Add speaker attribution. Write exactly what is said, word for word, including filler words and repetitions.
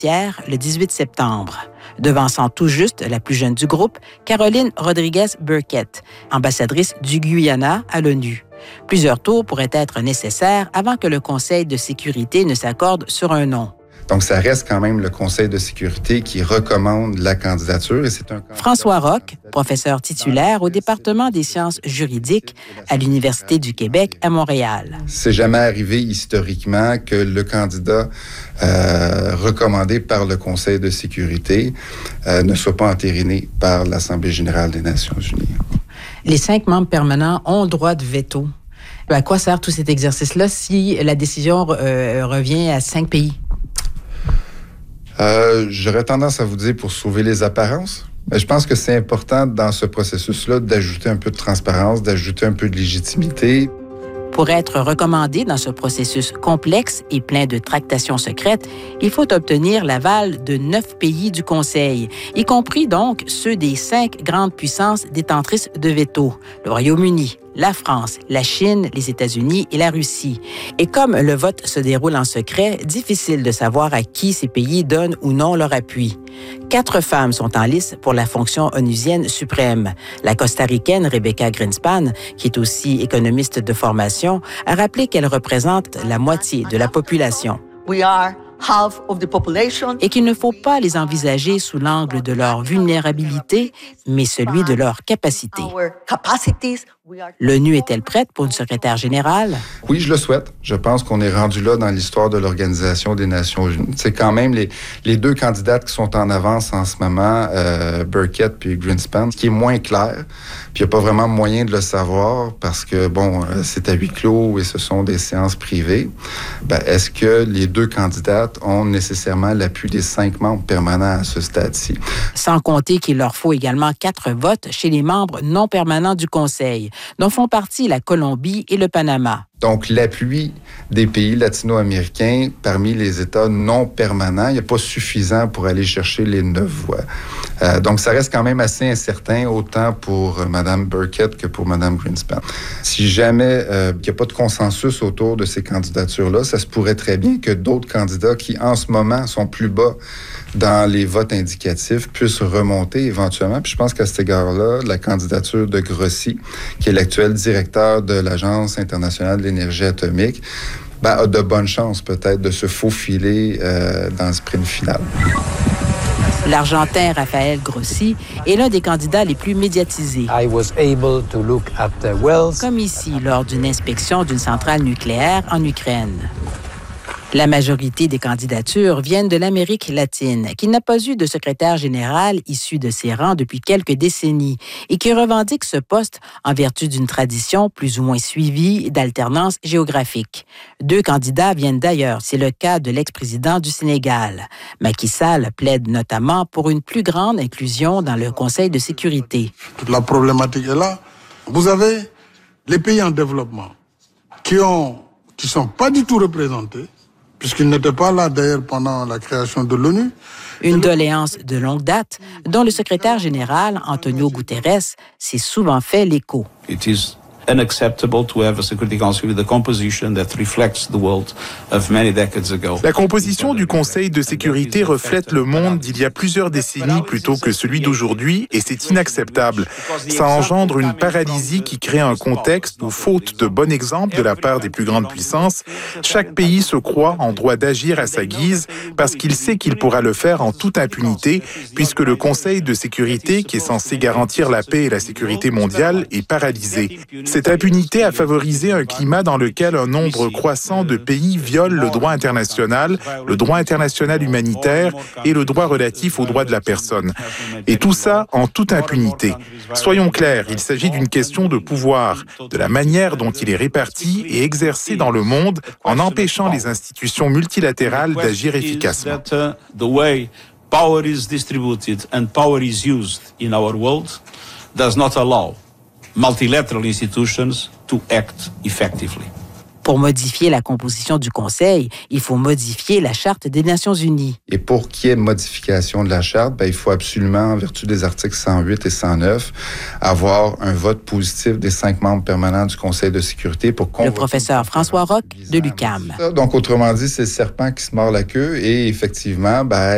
Speaker 1: Hier, le dix-huit septembre, devançant tout juste la plus jeune du groupe, Caroline Rodriguez-Burkett, ambassadrice du Guyana à l'ONU. Plusieurs tours pourraient être nécessaires avant que le Conseil de sécurité ne s'accorde sur un nom.
Speaker 2: Donc, ça reste quand même le Conseil de sécurité qui recommande la candidature. Et c'est un
Speaker 1: François Roch, professeur titulaire au département des sciences juridiques à l'Université du Québec à Montréal.
Speaker 2: C'est jamais arrivé historiquement que le candidat euh, recommandé par le Conseil de sécurité euh, ne soit pas entériné par l'Assemblée générale des Nations unies.
Speaker 1: Les cinq membres permanents ont le droit de veto. À quoi sert tout cet exercice-là si la décision euh, revient à cinq pays?
Speaker 2: Euh, j'aurais tendance à vous dire pour sauver les apparences. Mais je pense que c'est important dans ce processus-là d'ajouter un peu de transparence, d'ajouter un peu de légitimité.
Speaker 1: Pour être recommandé dans ce processus complexe et plein de tractations secrètes, il faut obtenir l'aval de neuf pays du Conseil, y compris donc ceux des cinq grandes puissances détentrices de veto, le Royaume-Uni, la France, la Chine, les États-Unis et la Russie. Et comme le vote se déroule en secret, difficile de savoir à qui ces pays donnent ou non leur appui. Quatre femmes sont en lice pour la fonction onusienne suprême. La costaricaine Rebecca Greenspan, qui est aussi économiste de formation, a rappelé qu'elle représente la moitié de la population.
Speaker 3: We are half of the population.
Speaker 1: Et qu'il ne faut pas les envisager sous l'angle de leur vulnérabilité, mais celui de leur capacité. L'ONU est-elle prête pour une secrétaire générale?
Speaker 2: Oui, je le souhaite. Je pense qu'on est rendu là dans l'histoire de l'Organisation des Nations unies. C'est quand même les, les deux candidates qui sont en avance en ce moment, euh, Burkett puis Greenspan, ce qui est moins clair. Puis il n'y a pas vraiment moyen de le savoir parce que, bon, euh, c'est à huis clos et ce sont des séances privées. Ben, est-ce que les deux candidates ont nécessairement l'appui des cinq membres permanents à ce stade-ci?
Speaker 1: Sans compter qu'il leur faut également quatre votes chez les membres non permanents du Conseil, dont font partie la Colombie et le Panama.
Speaker 2: Donc, l'appui des pays latino-américains parmi les États non permanents, il n'est pas suffisant pour aller chercher les neuf voix. Euh, donc, ça reste quand même assez incertain, autant pour euh, Mme Burkett que pour Mme Greenspan. Si jamais euh, il n'y a pas de consensus autour de ces candidatures-là, ça se pourrait très bien que d'autres candidats qui, en ce moment, sont plus bas dans les votes indicatifs puissent remonter éventuellement. Puis je pense qu'à cet égard-là, la candidature de Grossi, qui est l'actuel directeur de l'Agence internationale de l'énergie atomique, ben, a de bonnes chances peut-être de se faufiler euh, dans le sprint final.
Speaker 1: L'Argentin Rafael Grossi est l'un des candidats les plus médiatisés.
Speaker 4: I was able to look at the wells.
Speaker 1: Comme ici, lors d'une inspection d'une centrale nucléaire en Ukraine. La majorité des candidatures viennent de l'Amérique latine, qui n'a pas eu de secrétaire général issu de ses rangs depuis quelques décennies et qui revendique ce poste en vertu d'une tradition plus ou moins suivie d'alternance géographique. Deux candidats viennent d'ailleurs, c'est le cas de l'ex-président du Sénégal. Macky Sall plaide notamment pour une plus grande inclusion dans le Conseil de sécurité.
Speaker 5: Toute la problématique est là. Vous avez les pays en développement qui ont, qui sont pas du tout représentés, puisqu'ils n'étaient pas là, d'ailleurs, pendant la création de l'ONU.
Speaker 1: Une doléance de longue date dont le secrétaire général, Antonio Guterres, s'est souvent fait l'écho.
Speaker 6: It is unacceptable to have a Security Council with a composition that reflects the world of many decades ago.
Speaker 7: La composition du Conseil de sécurité reflète le monde d'il y a plusieurs décennies plutôt que celui d'aujourd'hui et c'est inacceptable. Ça engendre une paralysie qui crée un contexte où, faute de bon exemple de la part des plus grandes puissances, chaque pays se croit en droit d'agir à sa guise parce qu'il sait qu'il pourra le faire en toute impunité puisque le Conseil de sécurité, qui est censé garantir la paix et la sécurité mondiale, est paralysé. Cette impunité a favorisé un climat dans lequel un nombre croissant de pays violent le droit international, le droit international humanitaire et le droit relatif aux droits de la personne. Et tout ça en toute impunité. Soyons clairs, il s'agit d'une question de pouvoir, de la manière dont il est réparti et exercé dans le monde en empêchant les institutions multilatérales d'agir efficacement.
Speaker 6: Power is distributed and power is used in our world does not allow multilateral institutions to act effectively.
Speaker 1: Pour modifier la composition du Conseil, il faut modifier la Charte des Nations unies.
Speaker 2: Et pour qu'il y ait modification de la Charte, ben, il faut absolument, en vertu des articles cent huit et cent neuf, avoir un vote positif des cinq membres permanents du Conseil de sécurité pour convoquer...
Speaker 1: Le professeur François Roch de l'U Q A M.
Speaker 2: Donc, autrement dit, c'est le serpent qui se mord la queue et effectivement, ben,